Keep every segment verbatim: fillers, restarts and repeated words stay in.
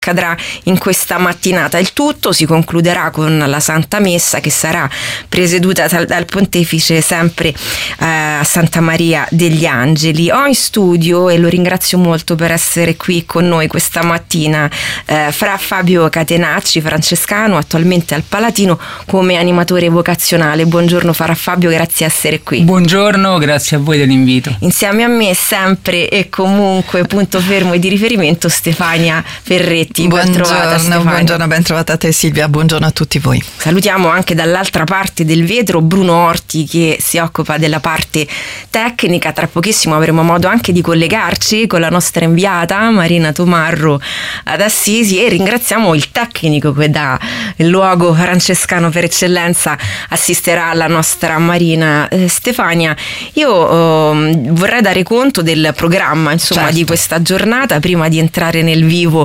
accadrà in questa mattinata. Il tutto si concluderà con la Santa Messa, che sarà presieduta dal, dal pontefice sempre eh, a Santa Maria degli Angeli. Ho in studio, e lo ringrazio molto per essere qui con noi questa mattina, eh, Fra Fabio Catenacci, francescano, attualmente al Palatino come animatore vocazionale. Buongiorno Fra Fabio, grazie di essere qui. Buongiorno, grazie a voi dell'invito. Insieme a me sempre e comunque punto fermo e di riferimento Stefania Ferretti. Buongiorno, buongiorno, ben trovata a te Silvia, buongiorno a tutti voi. Salutiamo anche dall'altra parte del vetro Bruno Orti, che si occupa della parte tecnica. Tra pochissimo avremo modo anche di collegarci con la nostra inviata Marina Tomarro ad Assisi, e ringraziamo il tecnico che dà il luogo francescano per eccellenza, assisterà alla nostra Marina. eh, Stefania, io eh, vorrei dare conto del programma, insomma, certo, di questa giornata prima di entrare nel vivo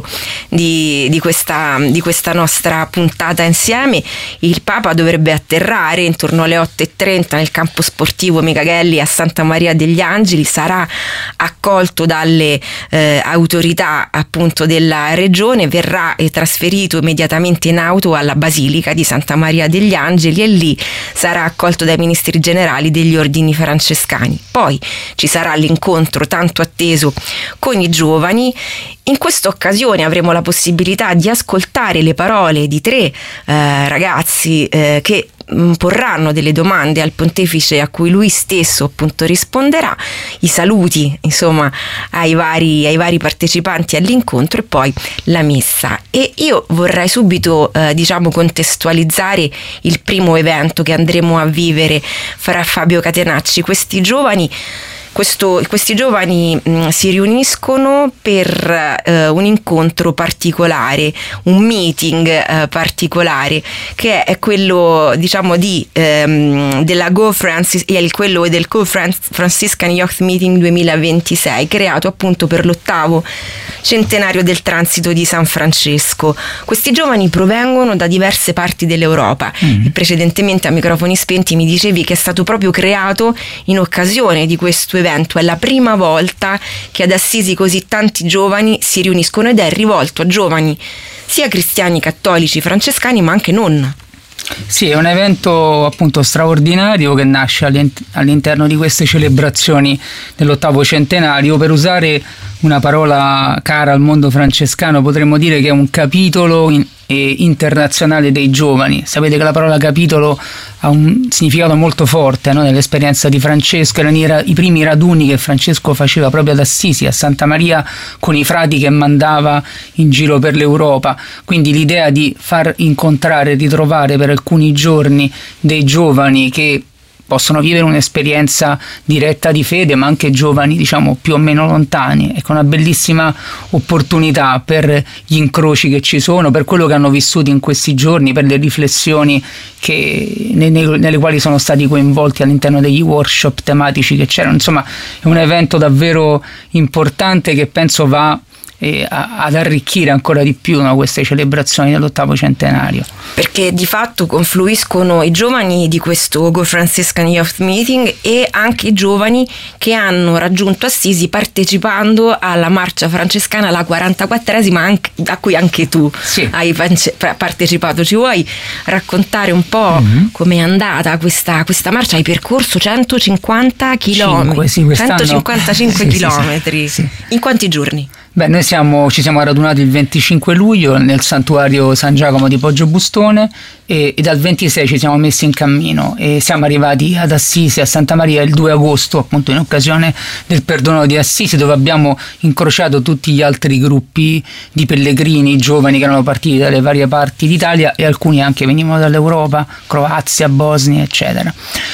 Di, di, questa, di questa nostra puntata insieme. Il Papa dovrebbe atterrare intorno alle otto e trenta nel campo sportivo Micaghelli a Santa Maria degli Angeli, sarà accolto dalle eh, autorità appunto della regione, verrà eh, trasferito immediatamente in auto alla Basilica di Santa Maria degli Angeli e lì sarà accolto dai ministri generali degli ordini francescani. Poi ci sarà l'incontro tanto atteso con i giovani. In questa occasione avremo la possibilità di ascoltare le parole di tre eh, ragazzi eh, che mh, porranno delle domande al pontefice, a cui lui stesso appunto risponderà, i saluti insomma ai vari, ai vari partecipanti all'incontro e poi la messa. E io vorrei subito eh, diciamo contestualizzare il primo evento che andremo a vivere fra Fabio Catenacci. Questi giovani Questo, questi giovani mh, si riuniscono per eh, un incontro particolare, un meeting eh, particolare, che è quello diciamo di ehm, della Go Francis, è quello del Go Franciscan Youth Meeting duemilaventisei, creato appunto per l'ottavo centenario del transito di San Francesco. Questi giovani provengono da diverse parti dell'Europa. Mm. E precedentemente a microfoni spenti mi dicevi che è stato proprio creato in occasione di questo evento. È la prima volta che ad Assisi così tanti giovani si riuniscono, ed è rivolto a giovani sia cristiani, cattolici, francescani, ma anche non. Sì, è un evento appunto straordinario che nasce all'interno di queste celebrazioni dell'ottavo centenario. Per usare una parola cara al mondo francescano, potremmo dire che è un capitolo in, eh, internazionale dei giovani. Sapete che la parola capitolo ha un significato molto forte, no? Nell'esperienza di Francesco erano i, i primi raduni che Francesco faceva proprio ad Assisi, a Santa Maria, con i frati che mandava in giro per l'Europa. Quindi l'idea di far incontrare, ritrovare per alcuni giorni dei giovani che possono vivere un'esperienza diretta di fede, ma anche giovani diciamo più o meno lontani. Ecco, una bellissima opportunità per gli incroci che ci sono, per quello che hanno vissuto in questi giorni, per le riflessioni che, ne, nelle quali sono stati coinvolti all'interno degli workshop tematici che c'erano. Insomma, è un evento davvero importante che penso va E ad arricchire ancora di più, no, queste celebrazioni dell'ottavo centenario, perché di fatto confluiscono i giovani di questo Go Franciscan Youth Meeting e anche i giovani che hanno raggiunto Assisi partecipando alla marcia francescana, la quarantaquattresima, anche, a cui anche tu sì. hai partecipato. Ci vuoi raccontare un po' mm-hmm. com'è andata questa, questa marcia? Hai percorso centocinquanta chilometri, sì, centocinquantacinque sì, chilometri. Sì, sì. In quanti giorni? Beh, noi siamo, ci siamo radunati il venticinque luglio nel santuario San Giacomo di Poggio-Bustone e, e dal ventisei ci siamo messi in cammino e siamo arrivati ad Assisi, a Santa Maria, il due agosto, appunto in occasione del perdono di Assisi, dove abbiamo incrociato tutti gli altri gruppi di pellegrini giovani che erano partiti dalle varie parti d'Italia, e alcuni anche venivano dall'Europa, Croazia, Bosnia, eccetera.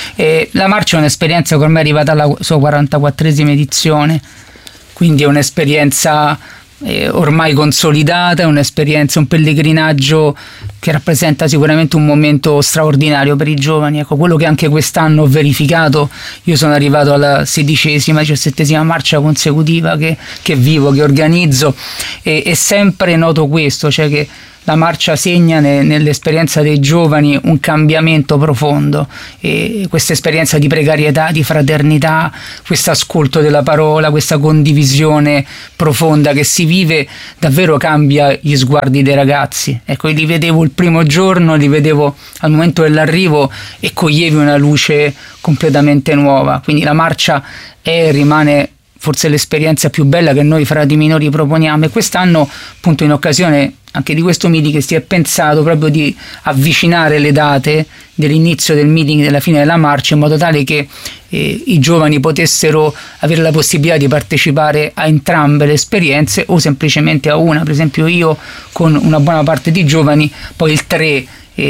E la marcia è un'esperienza che ormai è arrivata alla sua quarantaquattresima edizione. Quindi è un'esperienza eh, ormai consolidata, è un'esperienza, un pellegrinaggio che rappresenta sicuramente un momento straordinario per i giovani. Ecco, quello che anche quest'anno ho verificato, io sono arrivato alla sedicesima, diciassettesima marcia consecutiva che, che vivo, che organizzo, e, e sempre noto questo, cioè che la marcia segna ne, nell'esperienza dei giovani un cambiamento profondo, e questa esperienza di precarietà, di fraternità, questo ascolto della parola, questa condivisione profonda che si vive, davvero cambia gli sguardi dei ragazzi. Ecco, li vedevo il primo giorno, li vedevo al momento dell'arrivo e coglievi una luce completamente nuova. Quindi la marcia è e rimane forse l'esperienza più bella che noi frati minori proponiamo, e quest'anno, appunto, in occasione anche di questo meeting, si è pensato proprio di avvicinare le date dell'inizio del meeting e della fine della marcia, in modo tale che eh, i giovani potessero avere la possibilità di partecipare a entrambe le esperienze o semplicemente a una. Per esempio io con una buona parte di giovani poi il tre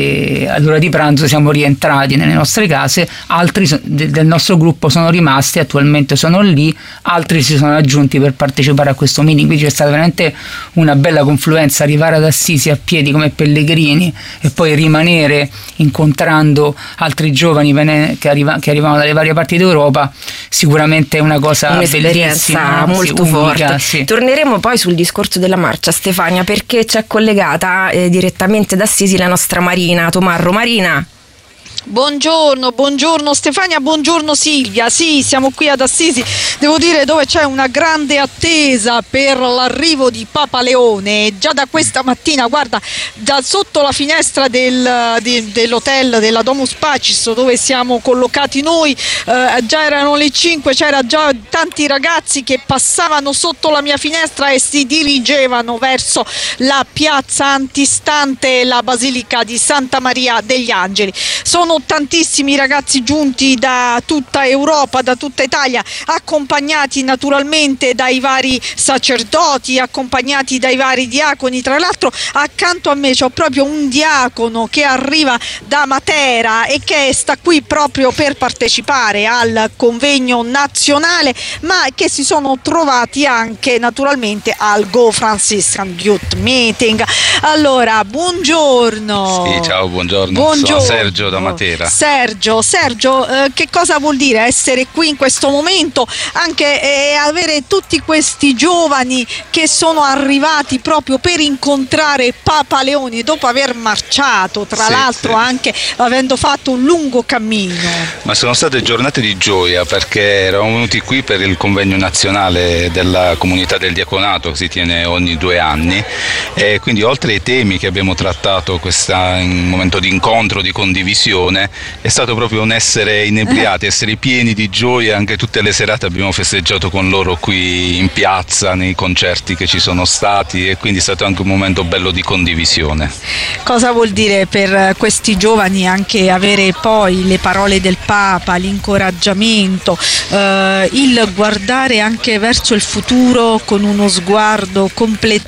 e all'ora di pranzo siamo rientrati nelle nostre case, altri so, de, del nostro gruppo sono rimasti, attualmente sono lì, altri si sono aggiunti per partecipare a questo meeting. Quindi c'è stata veramente una bella confluenza, arrivare ad Assisi a piedi come pellegrini e poi rimanere incontrando altri giovani che, arriva, che arrivano dalle varie parti d'Europa, sicuramente è una cosa un'esperienza molto sì, unica, forte. Sì. Torneremo poi sul discorso della marcia, Stefania, perché c'è collegata eh, direttamente da Assisi la nostra Marina Tomarro. Marina. Buongiorno, buongiorno Stefania, buongiorno Silvia. Sì, siamo qui ad Assisi, devo dire, dove c'è una grande attesa per l'arrivo di Papa Leone. Già da questa mattina, guarda, da sotto la finestra del, di, dell'hotel della Domus Pacis, dove siamo collocati noi, eh, già erano le cinque, c'era già tanti ragazzi che passavano sotto la mia finestra e si dirigevano verso la piazza antistante la Basilica di Santa Maria degli Angeli. Sono tantissimi ragazzi giunti da tutta Europa, da tutta Italia, accompagnati naturalmente dai vari sacerdoti, accompagnati dai vari diaconi. Tra l'altro accanto a me c'ho proprio un diacono che arriva da Matera e che sta qui proprio per partecipare al convegno nazionale, ma che si sono trovati anche naturalmente al Go Franciscan Youth Meeting. Allora, buongiorno. Sì, ciao, buongiorno. Buongiorno. Sono Sergio da Matera. Sergio, Sergio, eh, che cosa vuol dire essere qui in questo momento, anche eh, avere tutti questi giovani che sono arrivati proprio per incontrare Papa Leone dopo aver marciato, tra sì, l'altro sì. anche avendo fatto un lungo cammino? Ma sono state giornate di gioia, perché eravamo venuti qui per il convegno nazionale della comunità del diaconato che si tiene ogni due anni, e quindi oltre ai temi che abbiamo trattato questa, in un momento di incontro, di condivisione, è stato proprio un essere inebriati, essere pieni di gioia. Anche tutte le serate abbiamo festeggiato con loro qui in piazza, nei concerti che ci sono stati, e quindi è stato anche un momento bello di condivisione. Cosa vuol dire per questi giovani anche avere poi le parole del Papa, l'incoraggiamento, eh, il guardare anche verso il futuro con uno sguardo completamente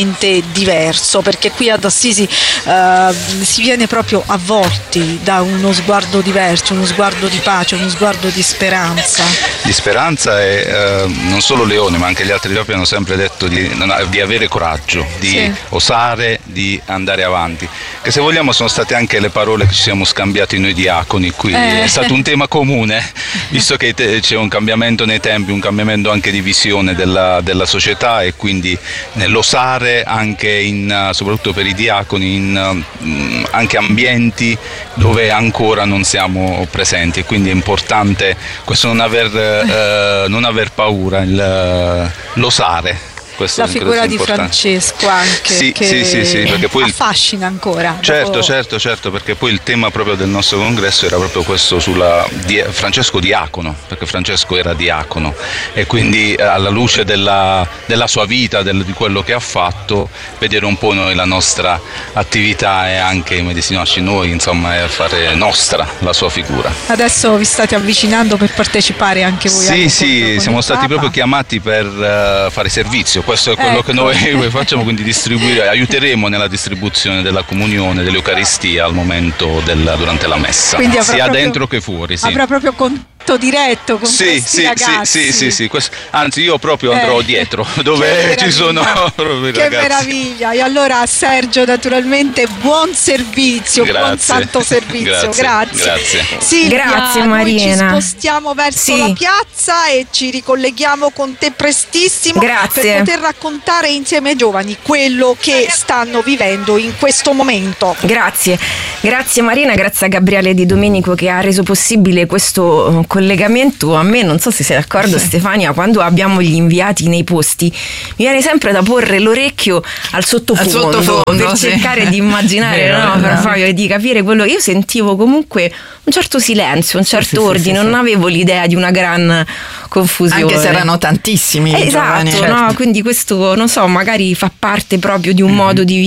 diverso, perché qui ad Assisi uh, si viene proprio avvolti da uno sguardo diverso, uno sguardo di pace, uno sguardo di speranza. Di speranza, e uh, non solo Leone ma anche gli altri papi hanno sempre detto di, di avere coraggio, di sì. osare, di andare avanti, che se vogliamo sono state anche le parole che ci siamo scambiati noi diaconi qui. Eh. È stato un tema comune, visto che te, c'è un cambiamento nei tempi, un cambiamento anche di visione della, della società, e quindi nell'osare anche in, soprattutto per i diaconi, in um, anche ambienti dove ancora non siamo presenti, e quindi è importante questo non aver, eh, non aver paura, il, l'osare. Questo la figura di Francesco anche, sì, che sì, sì, sì, perché poi affascina ancora. Certo, dopo... certo, certo, perché poi il tema proprio del nostro congresso era proprio questo sulla di, Francesco diacono, perché Francesco era diacono, e quindi alla luce della, della sua vita, del, di quello che ha fatto, vedere un po' noi la nostra attività e anche medesimarci noi, insomma, e fare nostra la sua figura. Adesso vi state avvicinando per partecipare anche voi? Sì, sì, siamo stati Papa. proprio chiamati per uh, fare servizio. Questo è quello ecco. che noi facciamo, quindi distribuire, aiuteremo nella distribuzione della comunione, dell'Eucaristia al momento del, durante la messa, sia proprio, dentro che fuori. Sì. Avrà proprio con contatto diretto con sì, questi sì, ragazzi. Sì, sì, sì, sì. Anzi, io proprio andrò eh, dietro, dove ci sono proprio i che ragazzi. meraviglia! E allora Sergio, naturalmente buon servizio, grazie. buon santo servizio. Grazie. Grazie. Grazie. Silvia, grazie Marina. Noi ci spostiamo verso sì. la piazza e ci ricolleghiamo con te prestissimo grazie. per poter raccontare insieme ai giovani quello che stanno vivendo in questo momento. Grazie, grazie Marina, grazie a Gabriele Di Domenico che ha reso possibile questo collegamento. A me, non so se sei d'accordo Stefania, quando abbiamo gli inviati nei posti mi viene sempre da porre l'orecchio al sottofondo, al sottofondo per sì. cercare di immaginare vero, no, per Fabio, di capire quello. Io sentivo comunque un certo silenzio, un certo sì, ordine, sì, sì, non sì. avevo l'idea di una gran confusione. Anche se erano tantissimi eh, giovani. Esatto, certo. no? Quindi questo, non so, magari fa parte proprio di un mm. modo di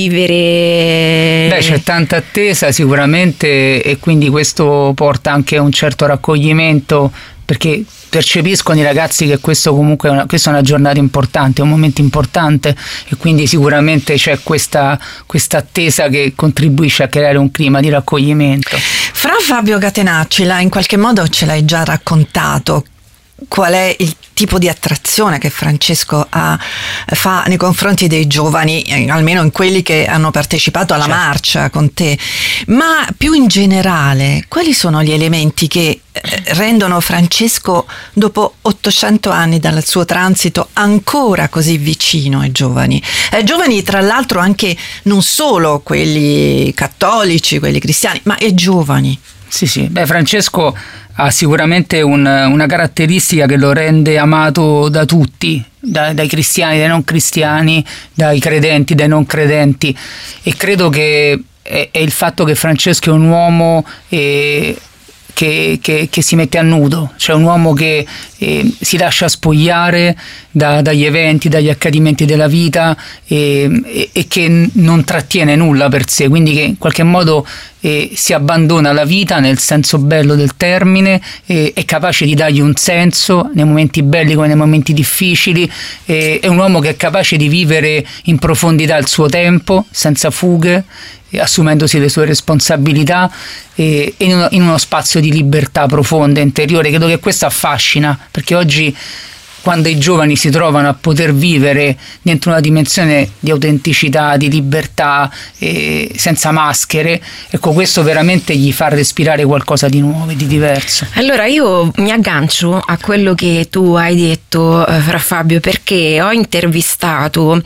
vivere. Beh, c'è tanta attesa sicuramente e quindi questo porta anche a un certo raccoglimento, perché percepiscono i ragazzi che questo comunque è una, questa è una giornata importante, è un momento importante e quindi sicuramente c'è questa, questa attesa che contribuisce a creare un clima di raccoglimento. Fra Fabio Catenacci, là, in qualche modo ce l'hai già raccontato. Qual è il tipo di attrazione che Francesco ha, fa nei confronti dei giovani, eh, almeno in quelli che hanno partecipato alla certo. marcia con te, ma più in generale quali sono gli elementi che eh, rendono Francesco, dopo ottocento anni dal suo transito, ancora così vicino ai giovani? Ai giovani, tra l'altro, anche non solo quelli cattolici, quelli cristiani, ma ai giovani. Sì, sì, beh, Francesco ha sicuramente un, una caratteristica che lo rende amato da tutti, da, dai cristiani, dai non cristiani, dai credenti, dai non credenti, e credo che è, è il fatto che Francesco è un uomo eh, che, che, che si mette a nudo, cioè un uomo che eh, si lascia spogliare da, dagli eventi, dagli accadimenti della vita e, e, e che non trattiene nulla per sé, quindi che in qualche modo eh, si abbandona alla vita nel senso bello del termine, eh, è capace di dargli un senso nei momenti belli come nei momenti difficili, eh, è un uomo che è capace di vivere in profondità il suo tempo senza fughe, assumendosi le sue responsabilità e in uno, in uno spazio di libertà profonda, interiore. Credo che questo affascina, perché oggi quando i giovani si trovano a poter vivere dentro una dimensione di autenticità, di libertà, eh, senza maschere, ecco, questo veramente gli fa respirare qualcosa di nuovo e di diverso. Allora io mi aggancio a quello che tu hai detto, eh, Fra Fabio, perché ho intervistato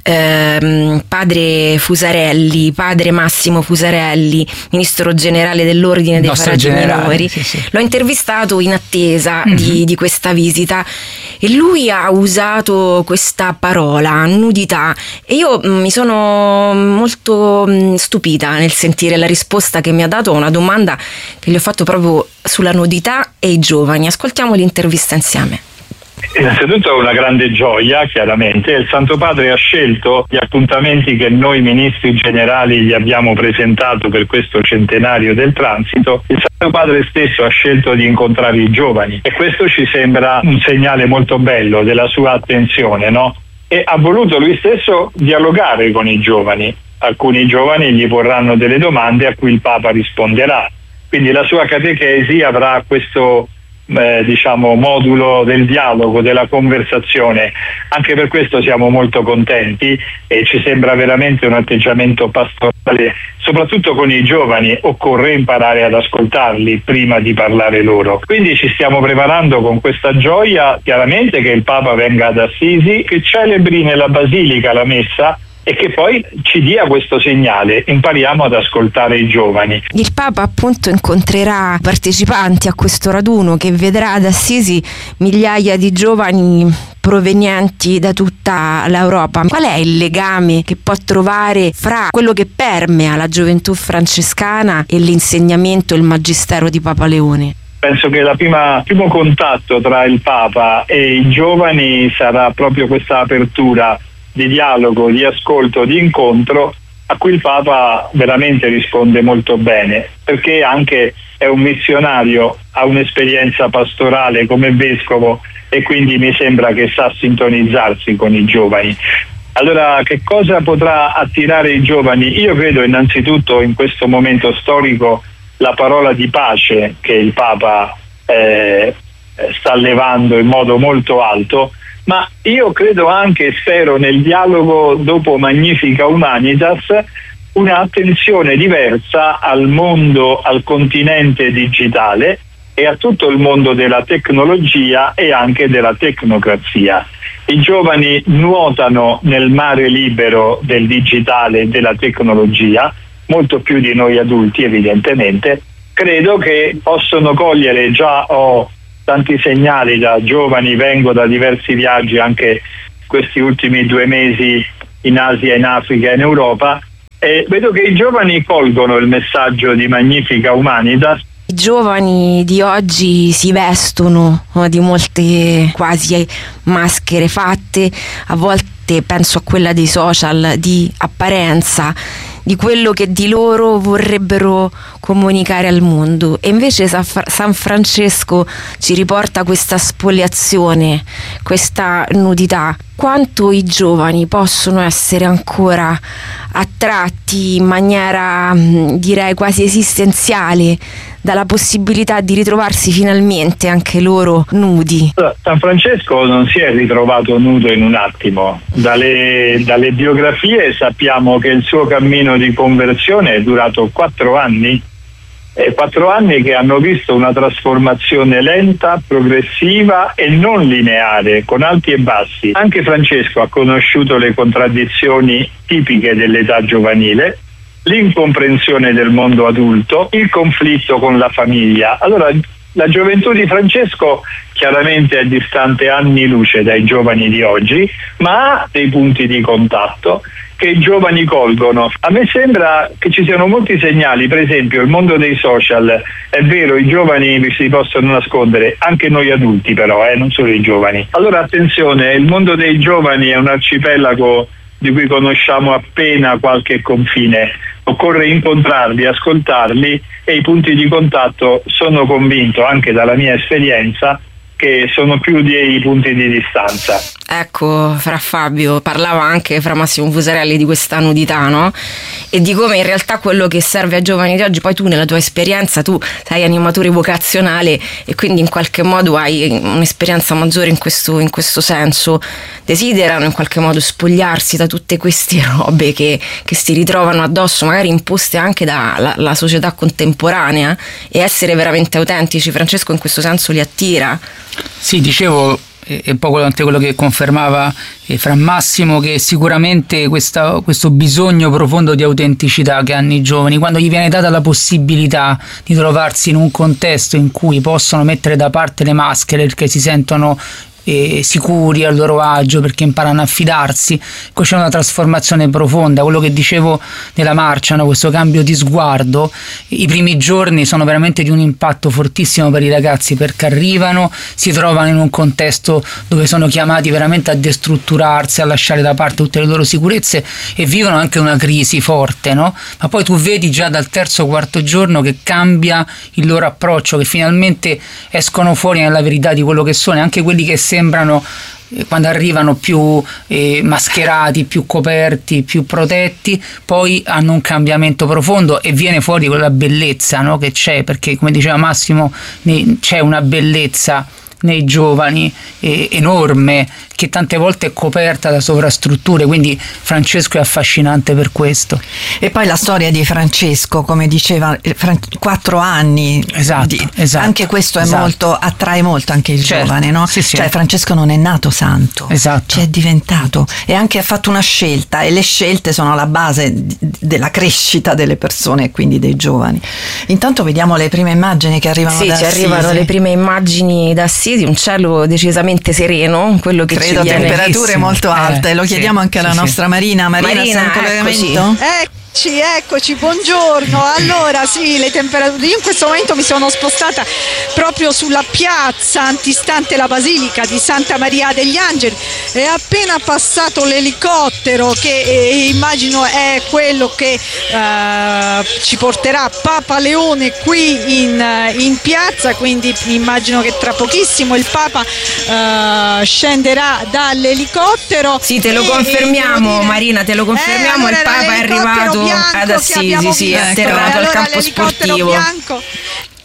eh, padre Fusarelli, padre Massimo Fusarelli, ministro generale dell'Ordine dei Frati Minori. Sì, sì. L'ho intervistato in attesa mm-hmm. di, di questa visita e lui ha usato questa parola, nudità, e io mi sono molto stupita nel sentire la risposta che mi ha dato a una domanda che gli ho fatto proprio sulla nudità e i giovani. Ascoltiamo l'intervista insieme. Innanzitutto è una grande gioia, chiaramente. Il Santo Padre ha scelto gli appuntamenti che noi ministri generali gli abbiamo presentato per questo centenario del transito. Il Santo Padre stesso ha scelto di incontrare i giovani e questo ci sembra un segnale molto bello della sua attenzione, no? E ha voluto lui stesso dialogare con i giovani. Alcuni giovani gli porranno delle domande a cui il Papa risponderà. Quindi la sua catechesi avrà questo Eh, diciamo modulo del dialogo, della conversazione. Anche per questo siamo molto contenti e ci sembra veramente un atteggiamento pastorale, soprattutto con i giovani. Occorre imparare ad ascoltarli prima di parlare loro, quindi ci stiamo preparando con questa gioia, chiaramente, che il Papa venga ad Assisi, che celebri nella Basilica la messa e che poi ci dia questo segnale. Impariamo ad ascoltare i giovani. Il Papa appunto incontrerà partecipanti a questo raduno che vedrà ad Assisi migliaia di giovani provenienti da tutta l'Europa. Qual è il legame che può trovare fra quello che permea la gioventù francescana e l'insegnamento e il magistero di Papa Leone? Penso che il primo contatto tra il Papa e i giovani sarà proprio questa apertura di dialogo, di ascolto, di incontro, a cui il Papa veramente risponde molto bene, perché anche è un missionario, ha un'esperienza pastorale come vescovo e quindi mi sembra che sa sintonizzarsi con i giovani. Allora, che cosa potrà attirare i giovani? Io credo innanzitutto in questo momento storico la parola di pace che il Papa eh, sta levando in modo molto alto, ma io credo anche e spero nel dialogo dopo Magnifica Humanitas un'attenzione diversa al mondo, al continente digitale e a tutto il mondo della tecnologia e anche della tecnocrazia. I giovani nuotano nel mare libero del digitale e della tecnologia, molto più di noi adulti evidentemente. Credo che possono cogliere, già ho tanti segnali da giovani, vengo da diversi viaggi anche questi ultimi due mesi in Asia, in Africa e in Europa, e vedo che i giovani colgono il messaggio di Magnifica Humanitas. I giovani di oggi si vestono di molte quasi maschere fatte, a volte penso a quella dei social, di apparenza, di quello che di loro vorrebbero comunicare al mondo, e invece San Francesco ci riporta questa spoliazione, questa nudità. Quanto i giovani possono essere ancora attratti in maniera, direi, quasi esistenziale dalla possibilità di ritrovarsi finalmente anche loro nudi? San Francesco non si è ritrovato nudo in un attimo. Dalle, dalle biografie sappiamo che il suo cammino di conversione è durato quattro anni, e quattro anni che hanno visto una trasformazione lenta, progressiva e non lineare, con alti e bassi. Anche Francesco ha conosciuto le contraddizioni tipiche dell'età giovanile, l'incomprensione del mondo adulto, il conflitto con la famiglia. Allora, la gioventù di Francesco chiaramente è distante anni luce dai giovani di oggi, ma ha dei punti di contatto che i giovani colgono. A me sembra che ci siano molti segnali, per esempio il mondo dei social. È vero, i giovani si possono nascondere, anche noi adulti però, eh, non solo i giovani. Allora attenzione, il mondo dei giovani è un arcipelago di cui conosciamo appena qualche confine. Occorre incontrarli, ascoltarli, e i punti di contatto, sono convinto anche dalla mia esperienza, che sono più dei punti di distanza. Ecco, Fra Fabio, parlava anche Fra Massimo Fusarelli di questa nudità, no? E di come in realtà quello che serve ai giovani di oggi, poi tu nella tua esperienza, tu sei animatore vocazionale e quindi in qualche modo hai un'esperienza maggiore in questo, in questo senso, desiderano in qualche modo spogliarsi da tutte queste robe che, che si ritrovano addosso, magari imposte anche dalla la società contemporanea, e essere veramente autentici. Francesco in questo senso li attira. Sì, dicevo, e un po' anche quello che confermava Fra Massimo, che sicuramente questa, questo bisogno profondo di autenticità che hanno i giovani, quando gli viene data la possibilità di trovarsi in un contesto in cui possono mettere da parte le maschere perché si sentono eh, sicuri, a loro agio, perché imparano a fidarsi, c'è una trasformazione profonda. Quello che dicevo nella marcia, no? Questo cambio di sguardo, i primi giorni sono veramente di un impatto fortissimo per i ragazzi, perché arrivano, si trovano in un contesto dove sono chiamati veramente a destrutturarsi, a lasciare da parte tutte le loro sicurezze, e vivono anche una crisi forte, no? Ma poi tu vedi già dal terzo o quarto giorno che cambia il loro approccio, che finalmente escono fuori nella verità di quello che sono, e anche quelli che sembrano, quando arrivano più eh, mascherati, più coperti, più protetti, poi hanno un cambiamento profondo e viene fuori quella bellezza, no, che c'è, perché come diceva Massimo ne, c'è una bellezza nei giovani eh, enorme, che tante volte è coperta da sovrastrutture, quindi Francesco è affascinante per questo. E poi la storia di Francesco, come diceva, quattro anni, esatto, di, esatto anche questo è esatto. molto, attrae molto anche il certo, giovane, no? Sì, sì. Cioè Francesco non è nato santo, esatto. Ci è diventato, e anche ha fatto una scelta, e le scelte sono la base della crescita delle persone e quindi dei giovani. Intanto vediamo le prime immagini che arrivano sì, da Assisi. Sì, ci arrivano le prime immagini da Assisi, un cielo decisamente sereno, quello che credo ci viene. Temperature molto alte, eh, lo chiediamo sì, anche alla sì, nostra Marina. Marina, Marina, sei in collegamento? Eccoci, eccoci, buongiorno. Allora sì, le temperature, io in questo momento mi sono spostata proprio sulla piazza antistante la Basilica di Santa Maria degli Angeli. È appena passato l'elicottero che eh, immagino è quello che eh, ci porterà Papa Leone qui in, in piazza, quindi immagino che tra pochissimo il Papa eh, scenderà dall'elicottero. Sì, te lo confermiamo, dire, Marina, te lo confermiamo, eh, allora, il Papa è arrivato ad Assisi, sì, è atterrato al campo sportivo. Bianco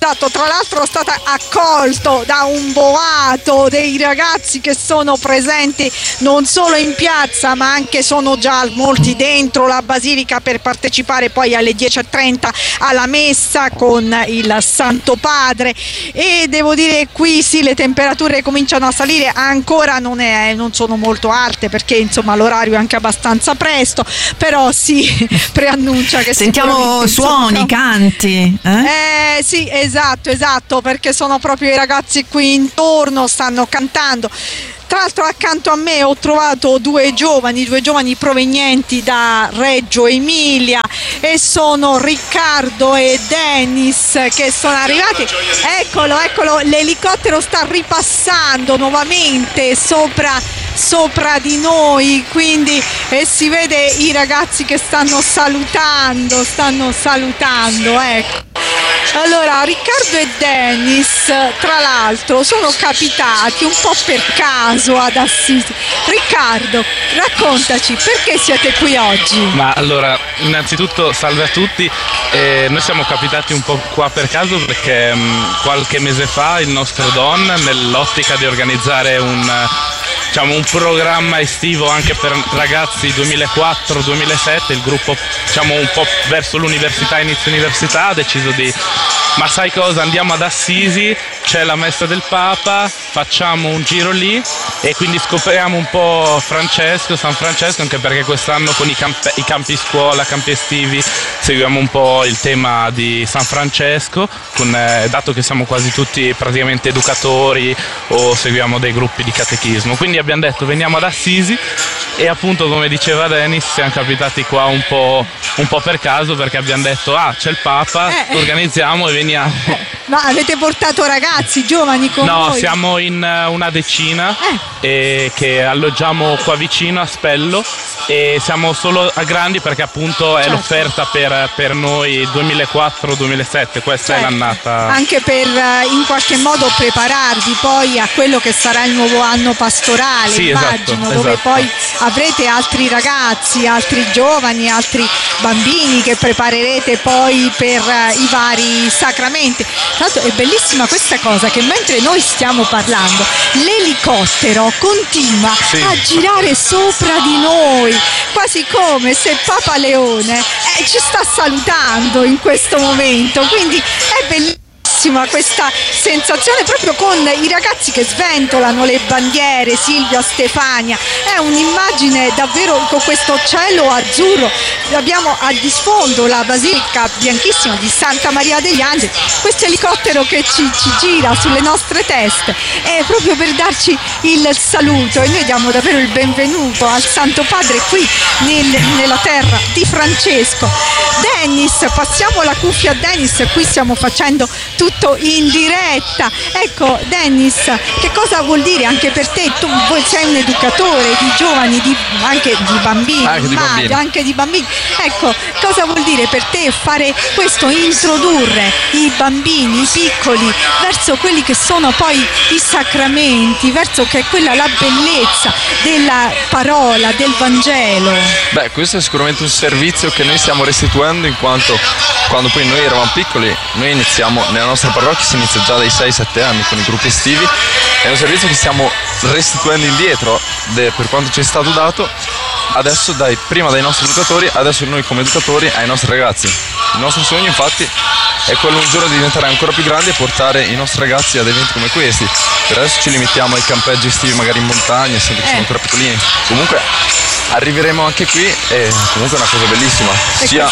Esatto, tra l'altro è stato accolto da un boato dei ragazzi che sono presenti non solo in piazza, ma anche sono già molti dentro la basilica per partecipare poi alle dieci e trenta alla messa con il Santo Padre. E devo dire, qui sì, le temperature cominciano a salire, ancora non, è, non sono molto alte perché insomma l'orario è anche abbastanza presto, però sì, preannuncia che sentiamo suoni, insomma, canti. Eh? Eh, sì, esatto, esatto, perché sono proprio i ragazzi qui intorno, stanno cantando. Tra l'altro accanto a me ho trovato due giovani, due giovani provenienti da Reggio Emilia e sono Riccardo e Dennis che sono arrivati. Eccolo, eccolo, l'elicottero sta ripassando nuovamente sopra, sopra di noi, quindi e si vede i ragazzi che stanno salutando, stanno salutando, ecco. Allora, Riccardo e Dennis, tra l'altro, sono capitati un po' per caso ad Assisi. Riccardo, raccontaci, perché siete qui oggi? Ma allora, innanzitutto salve a tutti. Eh, noi siamo capitati un po' qua per caso perché mh, qualche mese fa il nostro Don, nell'ottica di organizzare un... diciamo un programma estivo anche per ragazzi duemilaquattro duemilasette, il gruppo diciamo un po' verso l'università, inizio università, ha deciso di ma sai cosa, andiamo ad Assisi, c'è la messa del Papa, facciamo un giro lì e quindi scopriamo un po' Francesco, San Francesco, anche perché quest'anno con i, camp- i campi scuola, campi estivi, seguiamo un po' il tema di San Francesco, con, eh, dato che siamo quasi tutti praticamente educatori o seguiamo dei gruppi di catechismo, quindi abbiamo detto veniamo ad Assisi e appunto come diceva Dennis siamo capitati qua un po', un po' per caso perché abbiamo detto ah c'è il Papa, eh, organizziamo e veniamo. Ma avete portato ragazzi giovani con no, voi? No, siamo in una decina eh. e che alloggiamo qua vicino a Spello e siamo solo a grandi perché appunto è certo. l'offerta per, per noi duemilaquattro duemilasette, questa certo. è l'annata. Anche per in qualche modo prepararvi poi a quello che sarà il nuovo anno pastorale, sì, immagino, esatto, dove esatto. poi avrete altri ragazzi, altri giovani, altri bambini che preparerete poi per i vari sacramenti. Tra l'altro è bellissima questa cosa che mentre noi stiamo parlando l'elicottero continua sì. a girare sopra di noi, quasi come se Papa Leone eh, ci sta salutando in questo momento, quindi è bellissimo questa sensazione proprio con i ragazzi che sventolano le bandiere, Silvia, Stefania, è un'immagine davvero con questo cielo azzurro. Abbiamo a di sfondo la basilica bianchissima di Santa Maria degli Angeli, questo elicottero che ci, ci gira sulle nostre teste è proprio per darci il saluto e noi diamo davvero il benvenuto al Santo Padre qui nel, nella terra di Francesco. Dennis, passiamo la cuffia a Dennis, qui stiamo facendo tutto in diretta. Ecco Dennis, che cosa vuol dire anche per te? Tu sei un educatore di giovani, di, anche di bambini, anche di bambini. anche di bambini. Ecco, cosa vuol dire per te fare questo, introdurre i bambini, i piccoli, verso quelli che sono poi i sacramenti, verso che è quella la bellezza della parola, del Vangelo? Beh, questo è sicuramente un servizio che noi stiamo restituendo, in quanto quando poi noi eravamo piccoli, noi iniziamo, nella nostra parrocchia si inizia già dai sei sette anni con i gruppi estivi, è un servizio che stiamo restituendo indietro de, per quanto ci è stato dato, adesso dai, prima dai nostri educatori, adesso noi come educatori ai nostri ragazzi. Il nostro sogno infatti è quello un giorno di diventare ancora più grandi e portare i nostri ragazzi ad eventi come questi. Per adesso ci limitiamo ai campeggi estivi magari in montagna, essendo che eh. sono ancora piccolini. Comunque arriveremo anche qui e comunque è una cosa bellissima, sia,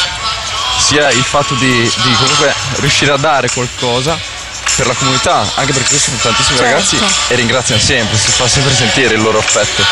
sia il fatto di, di comunque riuscire a dare qualcosa per la comunità, anche perché questi sono tantissimi certo. ragazzi e ringraziano sempre, si fa sempre sentire il loro affetto.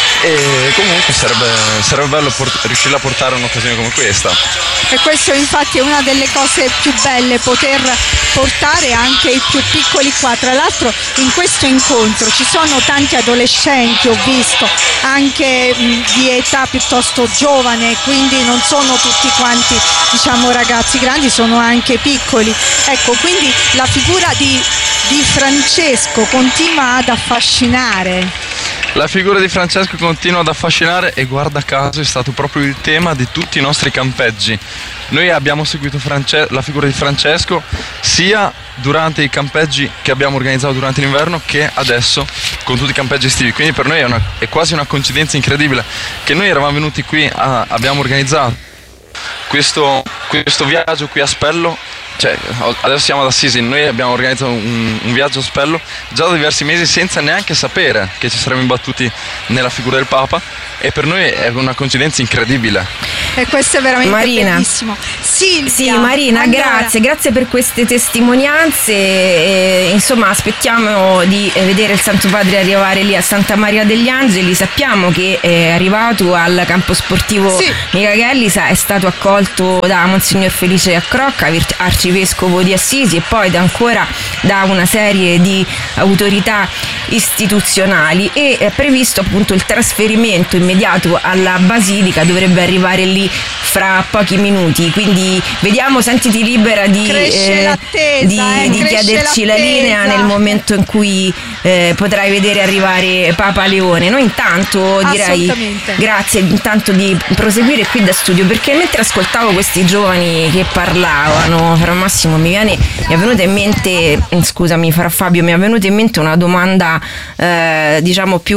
E comunque sarebbe, sarebbe bello port- riuscire a portare un'occasione come questa. E questo infatti è una delle cose più belle, poter portare anche i più piccoli qua. Tra l'altro in questo incontro ci sono tanti adolescenti, ho visto, anche mh, di età piuttosto giovane, quindi non sono tutti quanti diciamo ragazzi grandi, sono anche piccoli. Ecco, quindi la figura di, di Francesco continua ad affascinare. La figura di Francesco continua ad affascinare e guarda caso è stato proprio il tema di tutti i nostri campeggi. Noi abbiamo seguito France- la figura di Francesco sia durante i campeggi che abbiamo organizzato durante l'inverno che adesso con tutti i campeggi estivi, quindi per noi è, una, è quasi una coincidenza incredibile che noi eravamo venuti qui, a, abbiamo organizzato questo, questo viaggio qui a Spello. Cioè, adesso siamo ad Assisi, noi abbiamo organizzato un, un viaggio a Spello già da diversi mesi senza neanche sapere che ci saremmo imbattuti nella figura del Papa e per noi è una coincidenza incredibile. E questo è veramente Marina. bellissimo. Silvia, sì, Marina, allora... grazie, grazie per queste testimonianze. E, insomma, aspettiamo di vedere il Santo Padre arrivare lì a Santa Maria degli Angeli. Sappiamo che è arrivato al campo sportivo sì. Micaghelli, è stato accolto da Monsignor Felice Accrocca, arcivescovo di Assisi, e poi da ancora da una serie di autorità istituzionali, e è previsto appunto il trasferimento immediato alla Basilica, dovrebbe arrivare lì fra pochi minuti, quindi vediamo, sentiti libera di, eh, di, eh, di chiederci l'attesa. la linea nel momento in cui eh, potrai vedere arrivare Papa Leone. Noi intanto direi grazie intanto di proseguire qui da studio, perché mentre ascoltavo questi giovani che parlavano, Fra Massimo, mi viene mi è venuta in mente, scusami Fra Fabio, mi è venuta in mente una domanda eh, diciamo più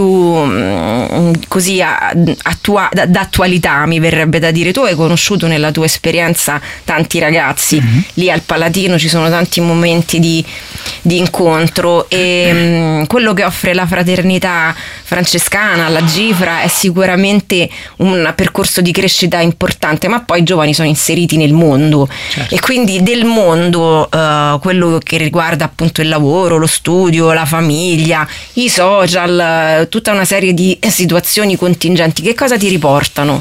mh, così attua- d'attualità, mi verrebbe da dire. Tu hai conosciuto nella tua esperienza tanti ragazzi, mm-hmm. lì al Palatino ci sono tanti momenti di, di incontro, e mh, quello che offre la fraternità francescana, la Gifra, è sicuramente un percorso di crescita importante, ma poi i giovani sono inseriti nel mondo, certo. E quindi del mondo uh, quello che riguarda appunto il lavoro, lo studio, la famiglia, i social, tutta una serie di situazioni contingenti, che cosa ti riportano?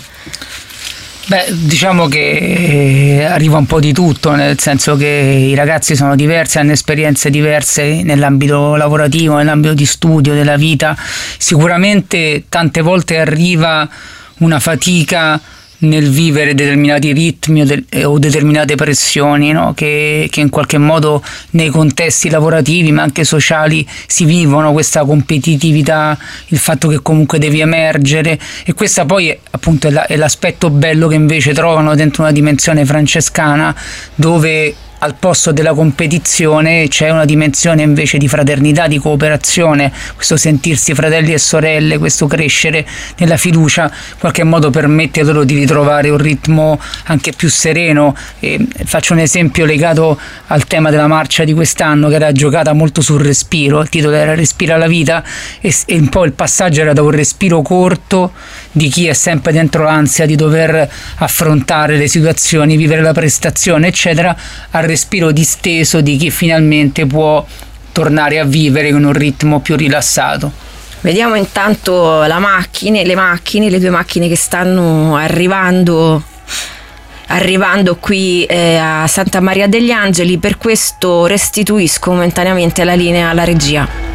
Beh, diciamo che arriva un po' di tutto, nel senso che i ragazzi sono diversi, hanno esperienze diverse nell'ambito lavorativo, nell'ambito di studio, della vita. Sicuramente tante volte arriva una fatica nel vivere determinati ritmi o, de- o determinate pressioni, no? che, che in qualche modo nei contesti lavorativi ma anche sociali si vivono, questa competitività, il fatto che comunque devi emergere, e questa poi è, appunto è, la, è l'aspetto bello che invece trovano dentro una dimensione francescana, dove al posto della competizione c'è una dimensione invece di fraternità, di cooperazione, questo sentirsi fratelli e sorelle, questo crescere nella fiducia, in qualche modo permette loro di ritrovare un ritmo anche più sereno. E faccio un esempio legato al tema della marcia di quest'anno, che era giocata molto sul respiro, il titolo era Respira la vita, e, e un po' il passaggio era da un respiro corto di chi è sempre dentro l'ansia di dover affrontare le situazioni, vivere la prestazione eccetera, al respiro disteso di chi finalmente può tornare a vivere con un ritmo più rilassato. Vediamo intanto la macchine, le macchine, le due macchine che stanno arrivando arrivando qui eh, a Santa Maria degli Angeli. Per questo restituisco momentaneamente la linea alla regia.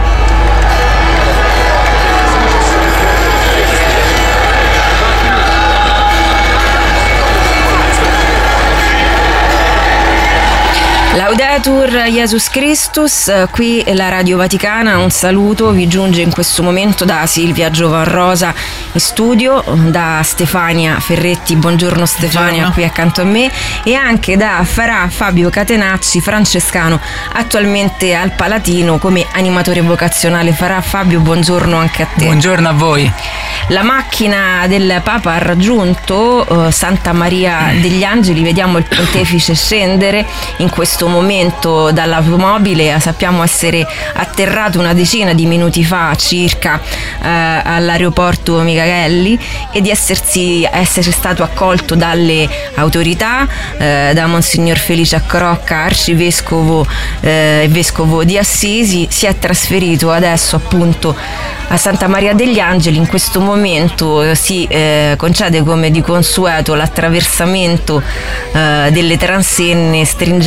Laudetur Jesus Christus, qui è la Radio Vaticana, un saluto vi giunge in questo momento da Silvia Giovanrosa in studio, da Stefania Ferretti, buongiorno Stefania, buongiorno. Qui accanto a me, e anche da Fra Fabio Catenacci, francescano, attualmente al Palatino come animatore vocazionale. Fra Fabio, buongiorno anche a te. Buongiorno a voi. La macchina del Papa ha raggiunto uh, Santa Maria degli Angeli, vediamo il pontefice scendere in questo momento dall'automobile. Sappiamo essere atterrato una decina di minuti fa circa eh, all'aeroporto Micaghelli, e di essersi, essere stato accolto dalle autorità, eh, da Monsignor Felice Accrocca, arcivescovo e eh, vescovo di Assisi. Si è trasferito adesso appunto a Santa Maria degli Angeli. In questo momento eh, si eh, concede come di consueto l'attraversamento eh, delle transenne, stringendo la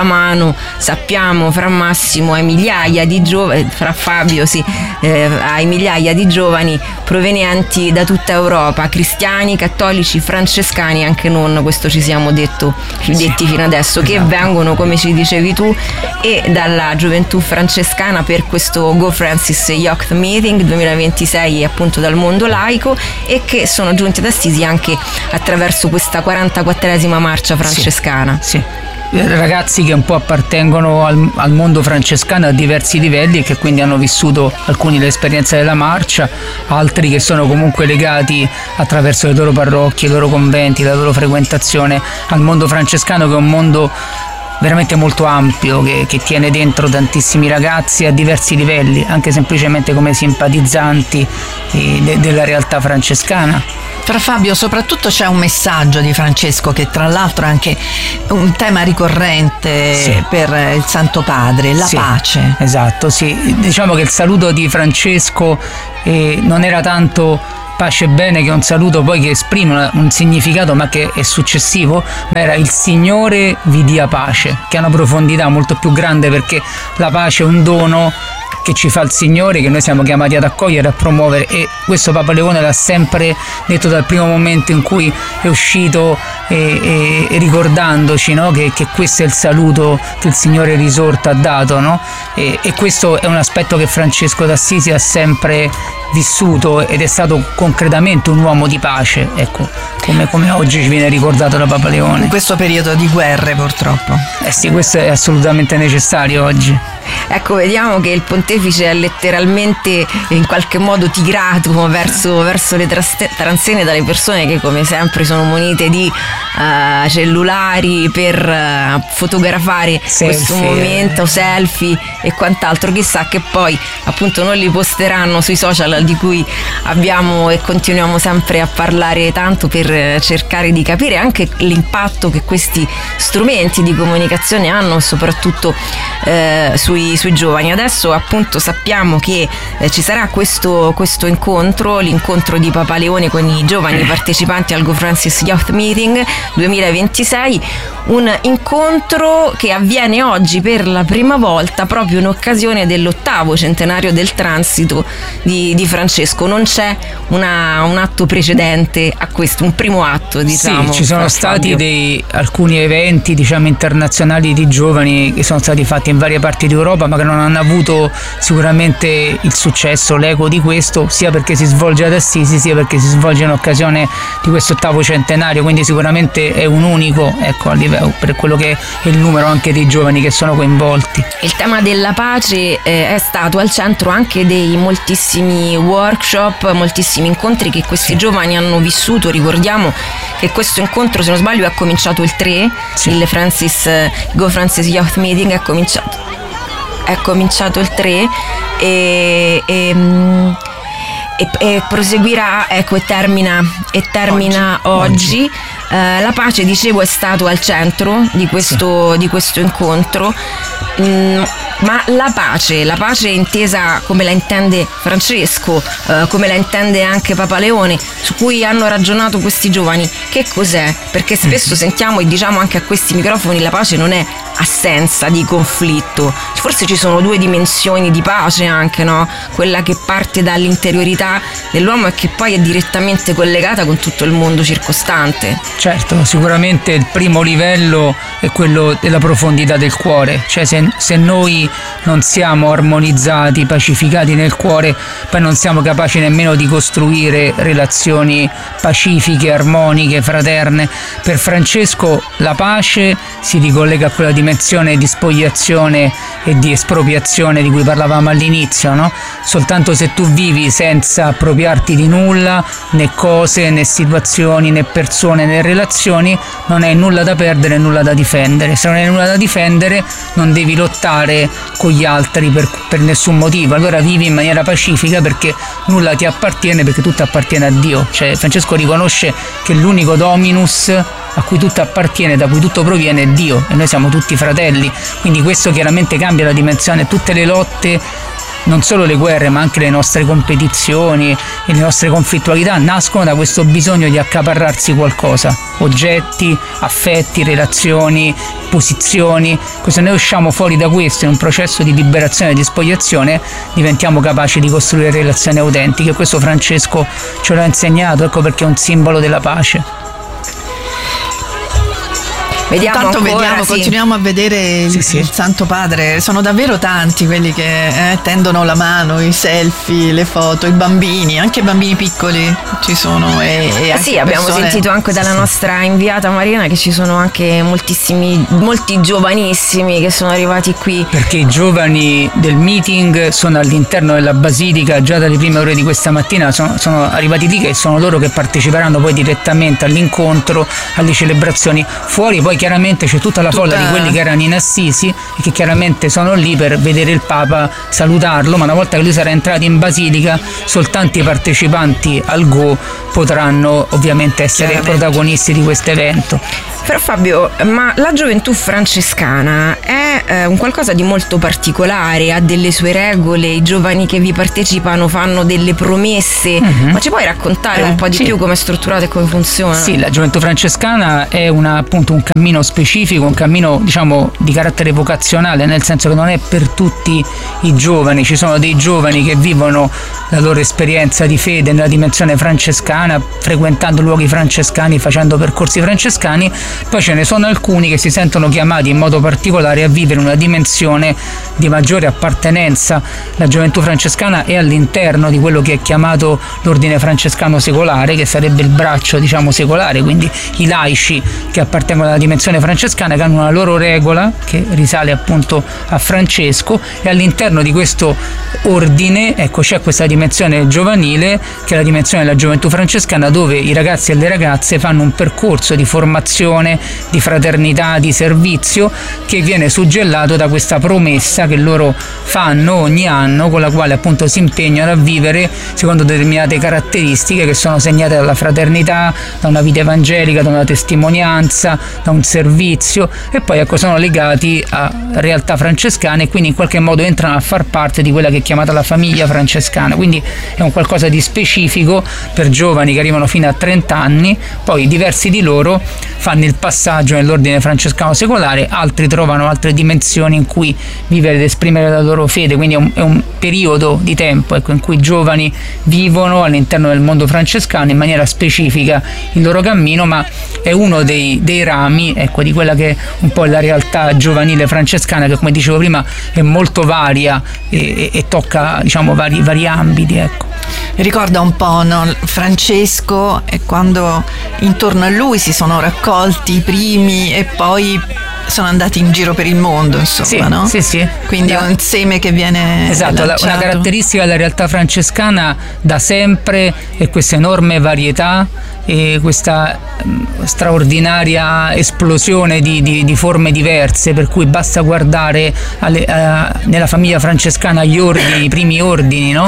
mano, sappiamo, fra Massimo ai migliaia di giovani, fra Fabio sì, eh, ai migliaia di giovani provenienti da tutta Europa, cristiani, cattolici, francescani, anche non, questo ci siamo detto, detti fino adesso, che esatto. vengono, come ci dicevi tu, e dalla gioventù francescana per questo Go Francis Youth Meeting duemilaventisei, appunto dal mondo laico, e che sono giunti ad Assisi anche attraverso questa quarantaquattresima marcia francescana. Sì, sì. Ragazzi che un po' appartengono al, al mondo francescano a diversi livelli e che quindi hanno vissuto alcuni l'esperienza della marcia, altri che sono comunque legati attraverso le loro parrocchie, i loro conventi, la loro frequentazione al mondo francescano, che è un mondo veramente molto ampio, che, che tiene dentro tantissimi ragazzi a diversi livelli, anche semplicemente come simpatizzanti eh, de, della realtà francescana. Fra Fabio, soprattutto c'è un messaggio di Francesco che tra l'altro è anche un tema ricorrente, sì, per il Santo Padre, la sì, pace. Esatto, sì. Diciamo che il saluto di Francesco eh, non era tanto pace e bene, che è un saluto poi che esprime un significato ma che è successivo, ma era il Signore vi dia pace, che ha una profondità molto più grande, perché la pace è un dono che ci fa il Signore, che noi siamo chiamati ad accogliere, a promuovere, e questo Papa Leone l'ha sempre detto dal primo momento in cui è uscito, e, e, ricordandoci, no? che, che questo è il saluto che il Signore risorto ha dato, no? e, e questo è un aspetto che Francesco d'Assisi ha sempre vissuto ed è stato concretamente un uomo di pace, ecco, come, come oggi ci viene ricordato da Papa Leone. In questo periodo di guerre, purtroppo. Eh sì, questo è assolutamente necessario oggi. Ecco, vediamo che il pontefice è letteralmente in qualche modo tirato verso, verso le tras- transenne dalle persone che come sempre sono munite di uh, cellulari per uh, fotografare selfie, questo momento, selfie e quant'altro. Chissà che poi appunto non li posteranno sui social, di cui abbiamo e continuiamo sempre a parlare tanto, per cercare di capire anche l'impatto che questi strumenti di comunicazione hanno, soprattutto eh, sui, sui giovani. Adesso appunto sappiamo che eh, ci sarà questo, questo incontro, l'incontro di Papa Leone con i giovani partecipanti al Go Francis Youth Meeting duemilaventisei, un incontro che avviene oggi per la prima volta proprio in occasione dell'ottavo centenario del transito di, di Francesco. Non c'è una, un atto precedente a questo, un primo atto, diciamo. Sì, ci sono stati dei, alcuni eventi, diciamo, internazionali di giovani che sono stati fatti in varie parti d'Europa, ma che non hanno avuto sicuramente il successo, l'eco di questo, sia perché si svolge ad Assisi, sia perché si svolge in occasione di questo ottavo centenario, quindi sicuramente è un unico, ecco, a livello, per quello che è il numero anche dei giovani che sono coinvolti. Il tema della pace eh, è stato al centro anche dei moltissimi workshop, moltissimi incontri che questi sì. giovani hanno vissuto. Ricordiamo che questo incontro, se non sbaglio, è cominciato il tre, sì. il Francis Go Francis Youth Meeting è cominciato è cominciato il tre e, e, e, e proseguirà, ecco, e termina e termina oggi, oggi. oggi. Uh, la pace, dicevo, è stato al centro di questo, sì. di questo incontro. Mm, ma la pace, la pace intesa come la intende Francesco, uh, come la intende anche Papa Leone, su cui hanno ragionato questi giovani, che cos'è? Perché spesso mm-hmm. sentiamo e diciamo anche a questi microfoni: la pace non è assenza di conflitto, forse ci sono due dimensioni di pace anche, no? Quella che parte dall'interiorità dell'uomo e che poi è direttamente collegata con tutto il mondo circostante. Certo, sicuramente il primo livello è quello della profondità del cuore, cioè se, se noi non siamo armonizzati, pacificati nel cuore, poi non siamo capaci nemmeno di costruire relazioni pacifiche, armoniche, fraterne. Per Francesco la pace si ricollega a quella dimensione di spogliazione e di espropriazione di cui parlavamo all'inizio, no? Soltanto se tu vivi senza appropriarti di nulla, né cose, né situazioni, né persone, né relazioni, non hai nulla da perdere, nulla da difendere. Se non hai nulla da difendere, non devi lottare con gli altri per, per nessun motivo. Allora vivi in maniera pacifica, perché nulla ti appartiene, perché tutto appartiene a Dio. Cioè Francesco riconosce che l'unico dominus a cui tutto appartiene, da cui tutto proviene, è Dio, e noi siamo tutti fratelli. Quindi questo chiaramente cambia la dimensione. Tutte le lotte non solo le guerre ma anche le nostre competizioni e le nostre conflittualità nascono da questo bisogno di accaparrarsi qualcosa, oggetti, affetti, relazioni, posizioni. Se noi usciamo fuori da questo in un processo di liberazione e di spogliazione, diventiamo capaci di costruire relazioni autentiche. Questo Francesco ce l'ha insegnato, ecco perché è un simbolo della pace. Vediamo Tanto ancora, vediamo, sì. continuiamo a vedere sì, il, sì. il Santo Padre. Sono davvero tanti quelli che eh, tendono la mano, i selfie, le foto, i bambini, anche bambini piccoli ci sono. E, e anche sì, abbiamo persone... sentito anche dalla nostra inviata Marina che ci sono anche moltissimi, molti giovanissimi che sono arrivati qui. Perché i giovani del meeting sono all'interno della Basilica già dalle prime ore di questa mattina, sono, sono arrivati lì, che sono loro che parteciperanno poi direttamente all'incontro, alle celebrazioni. Fuori poi chiaramente c'è tutta la tutta... folla di quelli che erano in Assisi e che chiaramente sono lì per vedere il Papa, salutarlo, ma una volta che lui sarà entrato in Basilica soltanto i partecipanti al Go potranno ovviamente essere protagonisti di questo evento. Però Fabio, ma la gioventù francescana è eh, un qualcosa di molto particolare, ha delle sue regole, i giovani che vi partecipano fanno delle promesse, mm-hmm. ma ci puoi raccontare eh, un po' di sì. più come è strutturata e come funziona? Sì, la gioventù francescana è una, appunto un cammino specifico, un cammino diciamo di carattere vocazionale, nel senso che non è per tutti i giovani, ci sono dei giovani che vivono la loro esperienza di fede nella dimensione francescana, frequentando luoghi francescani, facendo percorsi francescani. Poi ce ne sono alcuni che si sentono chiamati in modo particolare a vivere una dimensione di maggiore appartenenza. La gioventù francescana è all'interno di quello che è chiamato l'ordine francescano secolare, che sarebbe il braccio diciamo secolare, quindi i laici che appartengono alla dimensione francescana, che hanno una loro regola che risale appunto a Francesco, e all'interno di questo ordine ecco c'è questa dimensione giovanile che è la dimensione della gioventù francescana, dove i ragazzi e le ragazze fanno un percorso di formazione, di fraternità, di servizio, che viene suggellato da questa promessa che loro fanno ogni anno, con la quale appunto si impegnano a vivere secondo determinate caratteristiche che sono segnate dalla fraternità, da una vita evangelica, da una testimonianza, da un servizio, e poi ecco sono legati a realtà francescane e quindi in qualche modo entrano a far parte di quella che è chiamata la famiglia francescana. Quindi è un qualcosa di specifico per giovani che arrivano fino a trenta anni. Poi diversi di loro fanno il passaggio nell'ordine francescano secolare, altri trovano altre dimensioni in cui vivere ed esprimere la loro fede, quindi è un, è un periodo di tempo ecco, in cui i giovani vivono all'interno del mondo francescano in maniera specifica il loro cammino, ma è uno dei, dei rami ecco, di quella che è un po' la realtà giovanile francescana, che come dicevo prima è molto varia e, e, e tocca diciamo vari, vari ambiti. Ecco. Ricorda un po' no? Francesco, e quando intorno a lui si sono raccolti i primi e poi sono andati in giro per il mondo, insomma, sì, no? Sì, sì. Quindi è un seme che viene esatto, lanciato. Una caratteristica della realtà francescana da sempre è questa enorme varietà e questa straordinaria esplosione di, di, di forme diverse, per cui basta guardare alle, a, nella famiglia francescana gli ordini, i primi ordini, no?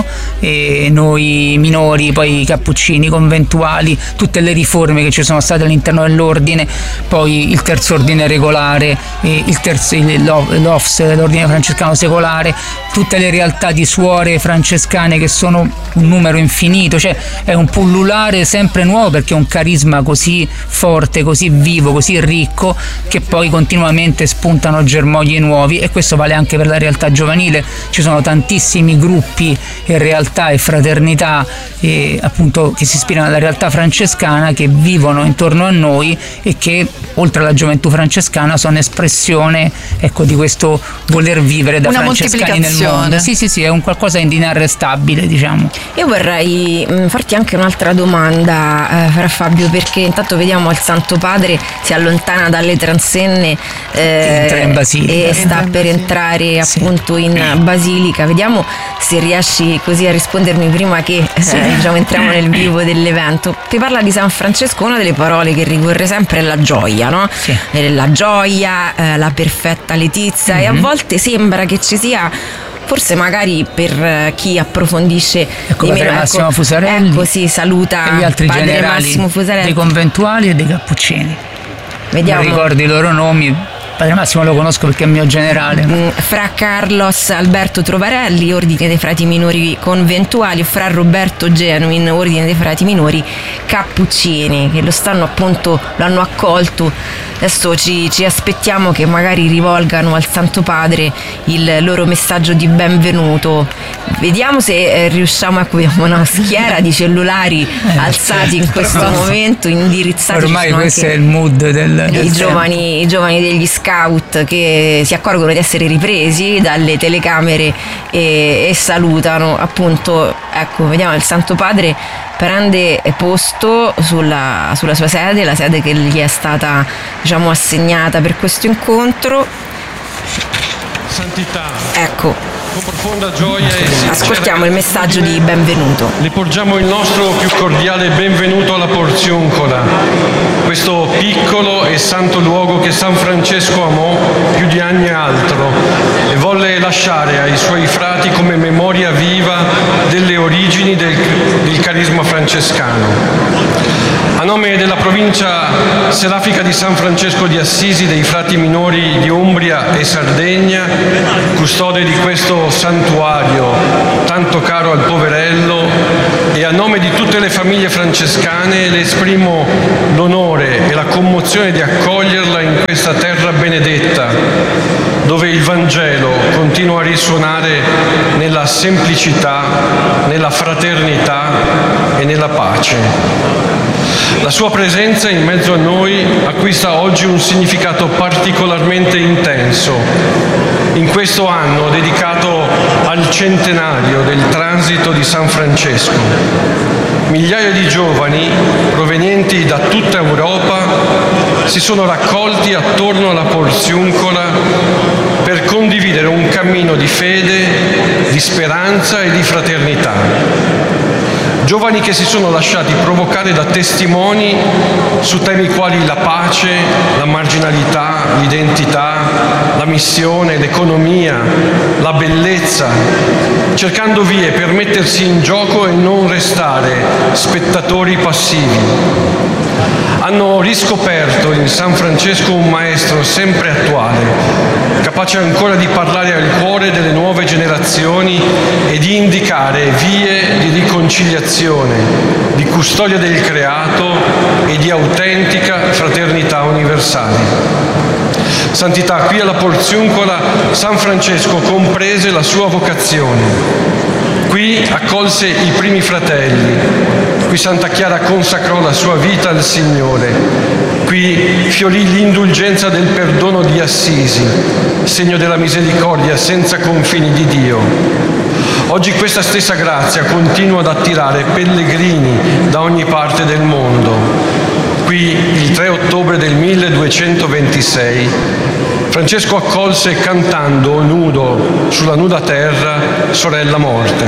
E noi minori, poi i cappuccini, i conventuali, tutte le riforme che ci sono state all'interno dell'ordine, poi il terzo ordine regolare, il terzo l'O F S, l'ordine francescano secolare, tutte le realtà di suore francescane che sono un numero infinito, cioè è un pullulare sempre nuovo, perché è un carisma così forte, così vivo, così ricco, che poi continuamente spuntano germogli nuovi, e questo vale anche per la realtà giovanile. Ci sono tantissimi gruppi e realtà e fraternità e appunto che si ispirano alla realtà francescana, che vivono intorno a noi e che oltre alla gioventù francescana sono espressione ecco di questo voler vivere da una francescani nel mondo. Sì, sì, sì, è un qualcosa di inarrestabile, diciamo. Io vorrei mh, farti anche un'altra domanda, eh, Fra Fabio, perché intanto vediamo il Santo Padre si allontana dalle transenne eh, in basilica. e sta per entrare sì. appunto in basilica. Vediamo se riesci così a rispondermi prima che sì. eh, diciamo entriamo nel vivo dell'evento. Ti parla di San Francesco, una delle parole che ricorre sempre è la gioia, no? Sì. Eh, la gioia, eh, la perfetta letizia, mm-hmm. e a volte sembra che ci sia, forse magari per chi approfondisce ecco, di meno, Massimo ecco, Fusarelli, ecco sì, saluta e gli altri padre generali Massimo Fusarelli, dei conventuali e dei cappuccini. vediamo. Non ricordo i loro nomi, Padre Massimo lo conosco perché è mio generale. Fra Carlos Alberto Trovarelli, Ordine dei Frati Minori Conventuali, fra Roberto Genuin, Ordine dei Frati Minori Cappuccini, che lo stanno appunto, lo hanno accolto. Adesso ci, ci aspettiamo che magari rivolgano al Santo Padre il loro messaggio di benvenuto. Vediamo se eh, riusciamo a abbiamo una schiera di cellulari eh, alzati in questo ormai, momento, indirizzati. Ormai questo è il mood del, del i giovani, i giovani degli scout che si accorgono di essere ripresi dalle telecamere e, e salutano appunto. Ecco, vediamo, il Santo Padre prende posto sulla, sulla sua sede, la sede che gli è stata, diciamo, assegnata per questo incontro. Santità, ecco, con profonda gioia e ascoltiamo il messaggio di benvenuto. Le porgiamo il nostro più cordiale benvenuto alla Porziuncola, questo piccolo e santo luogo che San Francesco amò più di ogni altro e volle lasciare ai suoi frati come memoria viva delle origini del, del carisma francescano. A nome della provincia serafica di San Francesco di Assisi, dei frati minori di Umbria e Sardegna, custode di questo santuario tanto caro al poverello, e a nome di tutte le famiglie francescane le esprimo l'onore e la commozione di accoglierla in questa terra benedetta, dove il Vangelo continua a risuonare nella semplicità, nella fraternità e nella pace. La sua presenza in mezzo a noi acquista oggi un significato particolarmente intenso in questo anno dedicato al centenario del transito di San Francesco. Migliaia di giovani provenienti da tutta Europa si sono raccolti attorno alla Porziuncola per condividere un cammino di fede, di speranza e di fraternità. Giovani che si sono lasciati provocare da testimoni su temi quali la pace, la marginalità, l'identità, la missione, l'economia, la bellezza, cercando vie per mettersi in gioco e non restare spettatori passivi. Hanno riscoperto in San Francesco un maestro sempre attuale, capace ancora di parlare al cuore delle nuove generazioni e di indicare vie di riconciliazione, di custodia del creato e di autentica fraternità universale. Santità, qui alla Porziuncola San Francesco comprese la sua vocazione. Qui accolse i primi fratelli, qui Santa Chiara consacrò la sua vita al Signore, qui fiorì l'indulgenza del perdono di Assisi, segno della misericordia senza confini di Dio. Oggi questa stessa grazia continua ad attirare pellegrini da ogni parte del mondo. Qui, il tre ottobre del milleduecentoventisei, Francesco accolse cantando nudo sulla nuda terra sorella morte.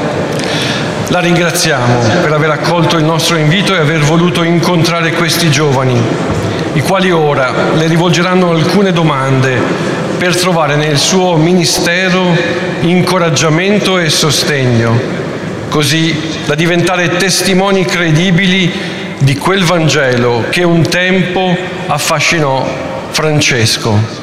La ringraziamo per aver accolto il nostro invito e aver voluto incontrare questi giovani, i quali ora le rivolgeranno alcune domande per trovare nel suo ministero incoraggiamento e sostegno, così da diventare testimoni credibili di quel Vangelo che un tempo affascinò Francesco.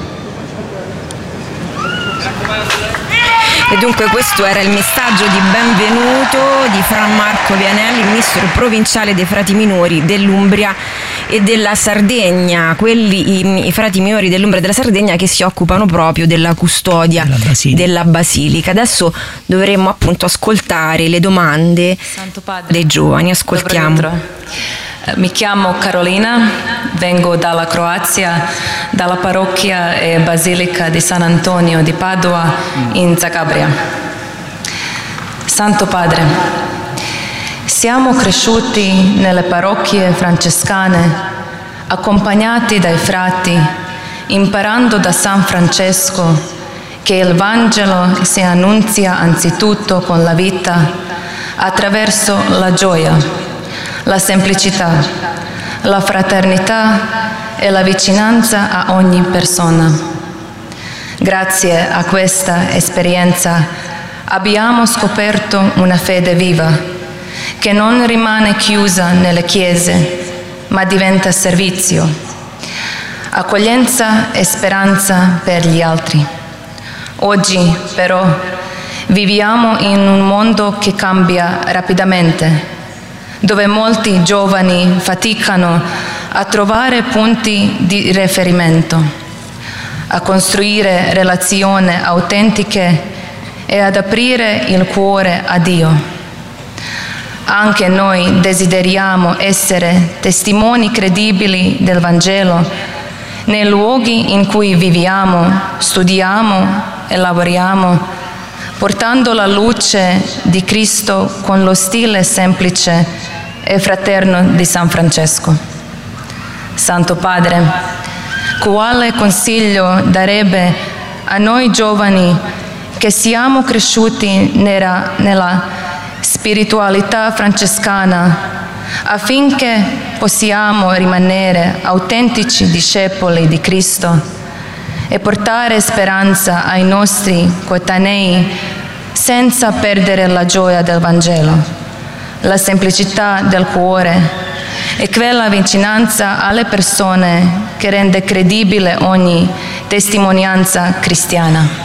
E dunque questo era il messaggio di benvenuto di Fra Marco Vianelli, ministro provinciale dei frati minori dell'Umbria e della Sardegna, quelli i, i frati minori dell'Umbria e della Sardegna che si occupano proprio della custodia della basilica. della basilica. Adesso dovremmo appunto ascoltare le domande dei giovani. Ascoltiamo. Mi chiamo Carolina, vengo dalla Croazia, dalla parrocchia e basilica di San Antonio di Padova in Zagabria. Santo Padre, siamo cresciuti nelle parrocchie francescane, accompagnati dai frati, imparando da San Francesco che il Vangelo si annunzia anzitutto con la vita, attraverso la gioia, la semplicità, la fraternità e la vicinanza a ogni persona. Grazie a questa esperienza abbiamo scoperto una fede viva che non rimane chiusa nelle chiese, ma diventa servizio. accoglienza e speranza per gli altri. Oggi, però, viviamo in un mondo che cambia rapidamente, dove molti giovani faticano a trovare punti di riferimento, a costruire relazioni autentiche e ad aprire il cuore a Dio. Anche noi desideriamo essere testimoni credibili del Vangelo nei luoghi in cui viviamo, studiamo e lavoriamo, portando la luce di Cristo con lo stile semplice e fraterno di San Francesco. Santo Padre, quale consiglio darebbe a noi giovani che siamo cresciuti nella, nella spiritualità francescana affinché possiamo rimanere autentici discepoli di Cristo e portare speranza ai nostri coetanei senza perdere la gioia del Vangelo, la semplicità del cuore e quella vicinanza alle persone che rende credibile ogni testimonianza cristiana.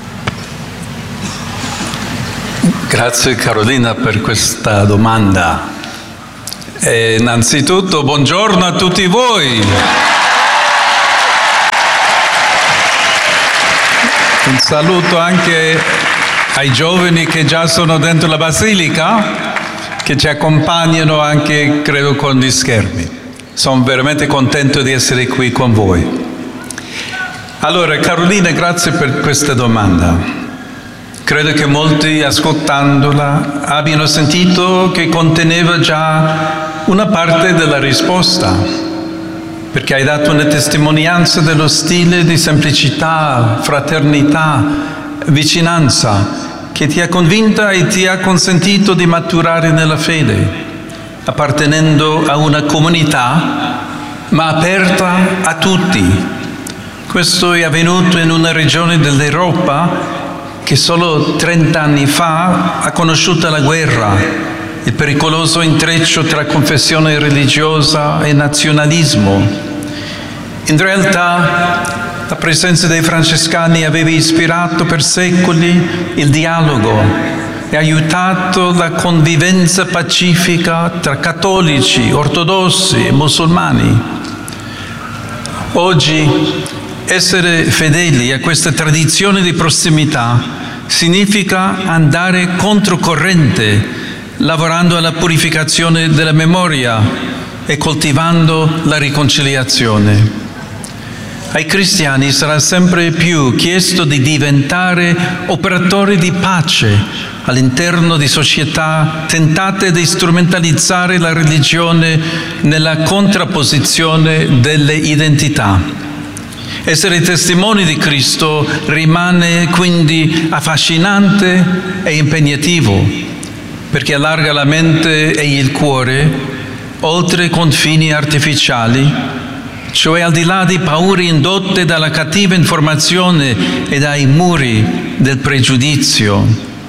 Grazie Carolina per questa domanda. E innanzitutto buongiorno a tutti voi. Un saluto anche ai giovani che già sono dentro la Basilica, che ci accompagnano anche, credo, con gli schermi. Sono veramente contento di essere qui con voi. Allora, Carolina, grazie per questa domanda. Credo che molti, ascoltandola, abbiano sentito che conteneva già una parte della risposta, perché hai dato una testimonianza dello stile di semplicità, fraternità, vicinanza, che ti ha convinta e ti ha consentito di maturare nella fede, appartenendo a una comunità, ma aperta a tutti. Questo è avvenuto in una regione dell'Europa che solo trent'anni fa ha conosciuto la guerra, il pericoloso intreccio tra confessione religiosa e nazionalismo. In realtà la presenza dei francescani aveva ispirato per secoli il dialogo e aiutato la convivenza pacifica tra cattolici, ortodossi e musulmani. Oggi essere fedeli a questa tradizione di prossimità significa andare controcorrente, lavorando alla purificazione della memoria e coltivando la riconciliazione. Ai cristiani sarà sempre più chiesto di diventare operatori di pace all'interno di società tentate di strumentalizzare la religione nella contrapposizione delle identità. Essere testimoni di Cristo rimane quindi affascinante e impegnativo, perché allarga la mente e il cuore oltre confini artificiali, cioè al di là di paure indotte dalla cattiva informazione e dai muri del pregiudizio.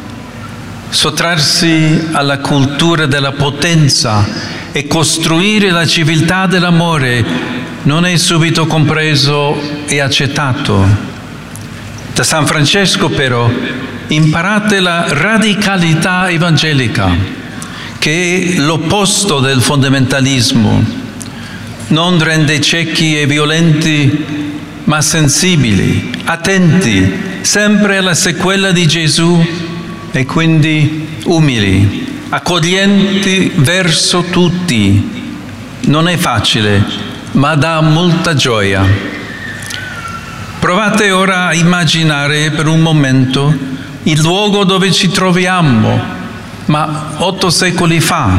Sottrarsi alla cultura della potenza e costruire la civiltà dell'amore non è subito compreso e accettato. Da San Francesco, però, imparate la radicalità evangelica, che è l'opposto del fondamentalismo. Non rende ciechi e violenti, ma sensibili, attenti, sempre alla sequela di Gesù e quindi umili, accoglienti verso tutti. Non è facile, ma dà molta gioia. Provate ora a immaginare per un momento il luogo dove ci troviamo, ma otto secoli fa.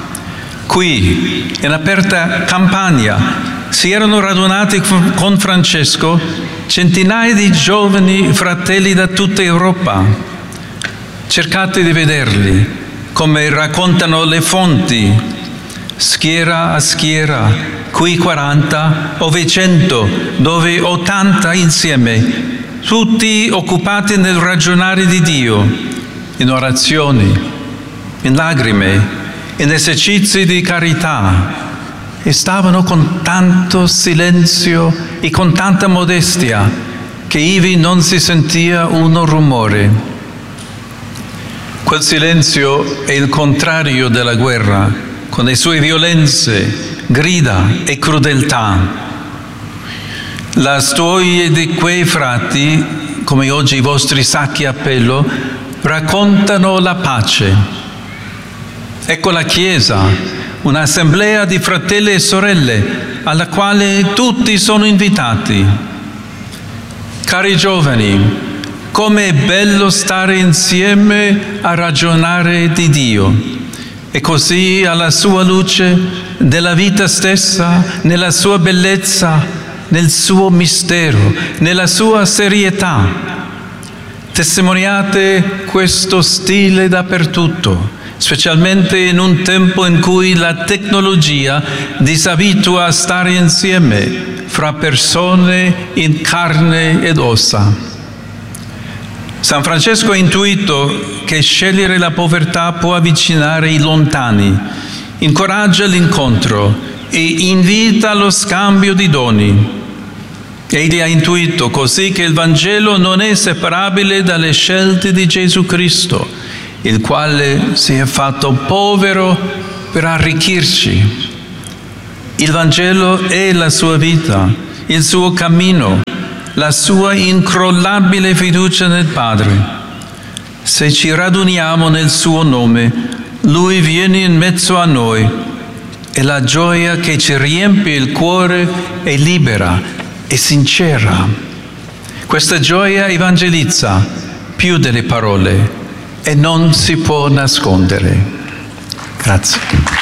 Qui, in aperta campagna, si erano radunati con Francesco centinaia di giovani fratelli da tutta Europa. Cercate di vederli, come raccontano le fonti, schiera a schiera, qui quaranta, ove cento, dove ottanta insieme, tutti occupati nel ragionare di Dio, in orazioni, in lacrime, in esercizi di carità, e stavano con tanto silenzio e con tanta modestia che ivi non si sentia uno rumore. Quel silenzio è il contrario della guerra, con le sue violenze, grida e crudeltà. La storia di quei frati, come oggi i vostri sacchi a pelo, raccontano la pace. Ecco la Chiesa, un'assemblea di fratelli e sorelle alla quale tutti sono invitati. Cari giovani, come è bello stare insieme a ragionare di Dio e così alla sua luce, della vita stessa, nella sua bellezza, nel suo mistero, nella sua serietà. Testimoniate questo stile dappertutto, specialmente in un tempo in cui la tecnologia disabitua a stare insieme fra persone in carne ed ossa. San Francesco ha intuito che scegliere la povertà può avvicinare i lontani, incoraggia l'incontro e invita allo scambio di doni. Egli ha intuito così che il Vangelo non è separabile dalle scelte di Gesù Cristo, il quale si è fatto povero per arricchirci. Il Vangelo è la sua vita, il suo cammino, la sua incrollabile fiducia nel Padre. Se ci raduniamo nel suo nome, Lui viene in mezzo a noi e la gioia che ci riempie il cuore è libera e sincera. Questa gioia evangelizza più delle parole e non si può nascondere. Grazie.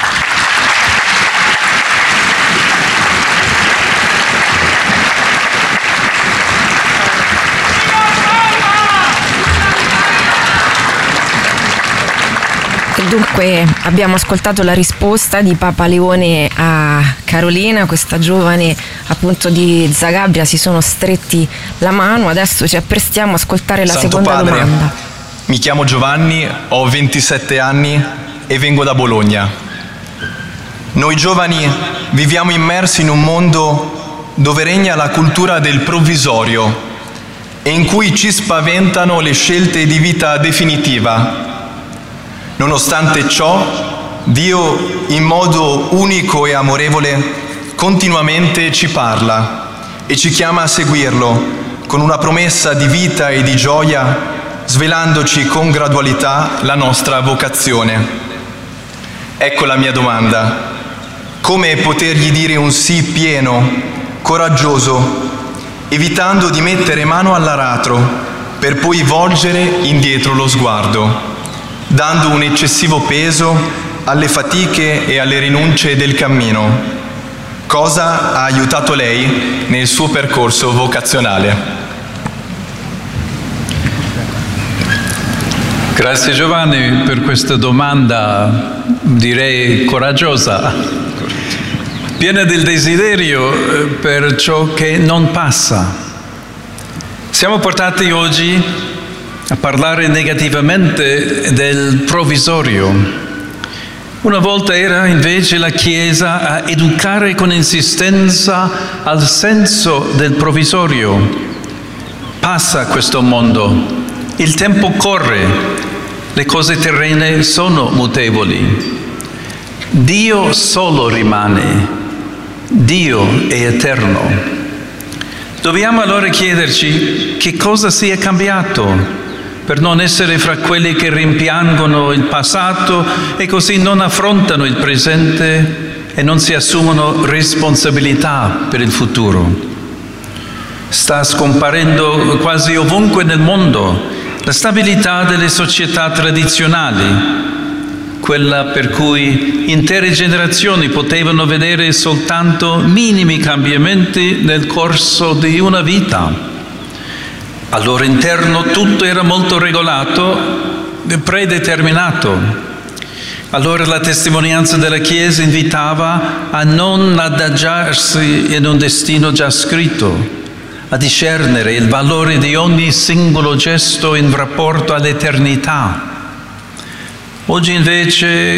Dunque abbiamo ascoltato la risposta di Papa Leone a Carolina, questa giovane appunto di Zagabria, si sono stretti la mano, adesso ci apprestiamo a ascoltare la Santo seconda Padre, domanda. Mi chiamo Giovanni, ho ventisette anni e vengo da Bologna. Noi giovani viviamo immersi in un mondo dove regna la cultura del provvisorio e in cui ci spaventano le scelte di vita definitiva. Nonostante ciò, Dio in modo unico e amorevole continuamente ci parla e ci chiama a seguirlo con una promessa di vita e di gioia, svelandoci con gradualità la nostra vocazione. Ecco la mia domanda: come potergli dire un sì pieno, coraggioso, evitando di mettere mano all'aratro per poi volgere indietro lo sguardo, dando un eccessivo peso alle fatiche e alle rinunce del cammino? Cosa ha aiutato lei nel suo percorso vocazionale? Grazie Giovanni per questa domanda, direi coraggiosa, piena del desiderio per ciò che non passa. Siamo portati oggi a parlare negativamente del provvisorio. Una volta era invece la Chiesa a educare con insistenza al senso del provvisorio. Passa questo mondo, il tempo corre, le cose terrene sono mutevoli. Dio solo rimane, Dio è eterno. Dobbiamo allora chiederci che cosa sia cambiato per non essere fra quelli che rimpiangono il passato e così non affrontano il presente e non si assumono responsabilità per il futuro. Sta scomparendo quasi ovunque nel mondo la stabilità delle società tradizionali, quella per cui intere generazioni potevano vedere soltanto minimi cambiamenti nel corso di una vita. Al loro interno tutto era molto regolato e predeterminato. Allora la testimonianza della Chiesa invitava a non adagiarsi in un destino già scritto, a discernere il valore di ogni singolo gesto in rapporto all'eternità. Oggi invece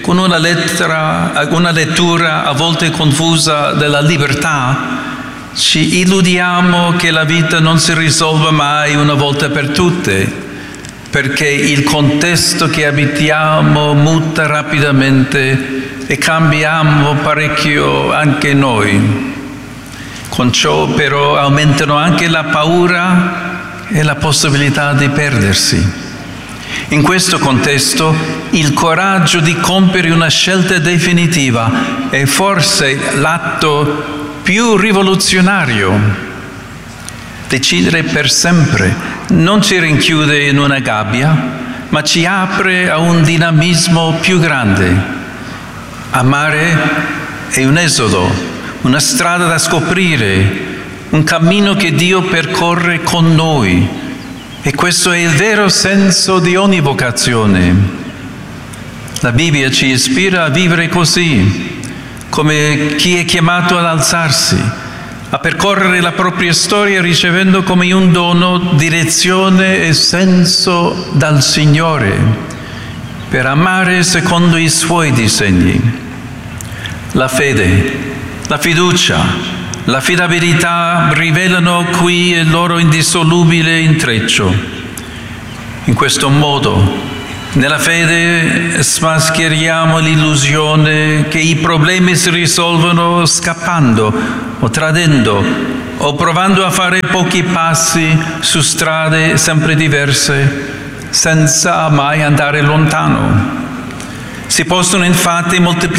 con una, lettera, una lettura a volte confusa della libertà ci illudiamo che la vita non si risolva mai una volta per tutte, perché il contesto che abitiamo muta rapidamente e cambiamo parecchio anche noi. Con ciò però aumentano anche la paura e la possibilità di perdersi. In questo contesto il coraggio di compiere una scelta definitiva è forse l'atto più rivoluzionario. Decidere per sempre non ci rinchiude in una gabbia, ma ci apre a un dinamismo più grande. Amare è un esodo, una strada da scoprire, un cammino che Dio percorre con noi. E questo è il vero senso di ogni vocazione. La Bibbia ci ispira a vivere così, come chi è chiamato ad alzarsi, a percorrere la propria storia ricevendo come un dono direzione e senso dal Signore, per amare secondo i Suoi disegni. La fede, la fiducia, l'affidabilità rivelano qui il loro indissolubile intreccio. In questo modo, nella fede smascheriamo l'illusione che i problemi si risolvono scappando o tradendo o provando a fare pochi passi su strade sempre diverse, senza mai andare lontano. Si possono infatti moltiplicare